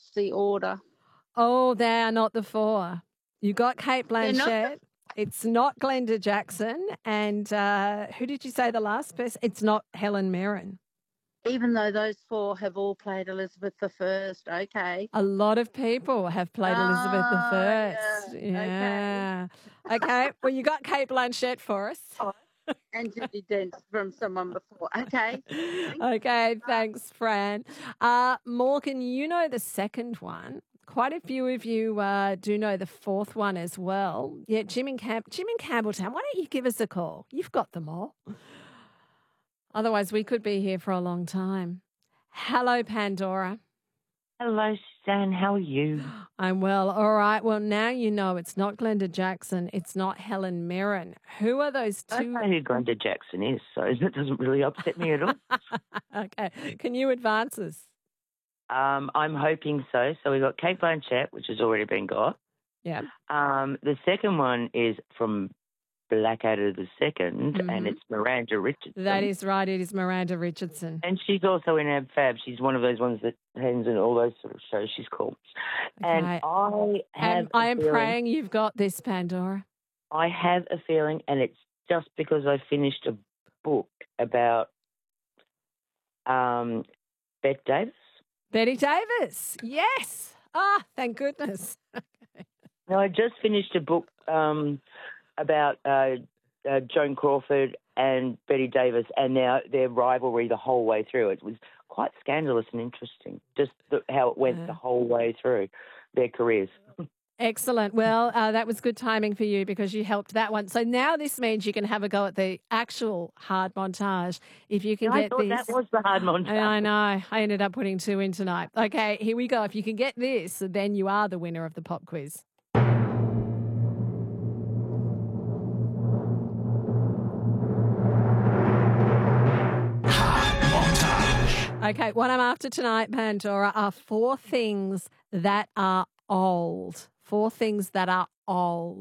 What's the order? Oh, they are not the four. You got Kate They're not Blanchett. It's not Glenda Jackson. And who did you say the last person? It's not Helen Mirren. even though those four have all played Elizabeth the First. Okay. A lot of people have played Elizabeth the First. Okay. Yeah. Okay. Well, you got Kate Blanchett for us. Oh, and Judy Dent from someone before. Okay. Okay. Thanks, Fran. Morgan, you know the second one. Quite a few of you do know the fourth one as well. Yeah, Jim in Campbelltown. Why don't you give us a call? You've got them all. Otherwise, we could be here for a long time. Hello, Pandora. Hello, Stan. How are you? I'm well. All right. Well, now you know it's not Glenda Jackson. It's not Helen Mirren. Who are those I two? don't know who Glenda Jackson is, so it doesn't really upset me at all. Okay. Can you advance us? I'm hoping so. So we've got Kate Blanchett, which has already been got. Yeah. The second one is from Blackadder the Second, and it's Miranda Richardson. That is right. It is Miranda Richardson. And she's also in Ab Fab. She's one of those ones that hangs in all those sort of shows. She's cool. Okay. And I am praying you've got this, Pandora. I have a feeling, and it's just because I finished a book about Bette Davis. Betty Davis. Yes. Ah, thank goodness. No, I just finished a book about Joan Crawford and Betty Davis, and their rivalry the whole way through. It was quite scandalous and interesting, just how it went the whole way through their careers. Excellent. Well, that was good timing for you because you helped that one. So now this means you can have a go at the actual hard montage if you can get I thought this. that was the hard montage. I know. I ended up putting two in tonight. Okay, here we go. If you can get this, then you are the winner of the pop quiz. Okay, what I'm after tonight, Pandora, are four things that are old. Four things that are old.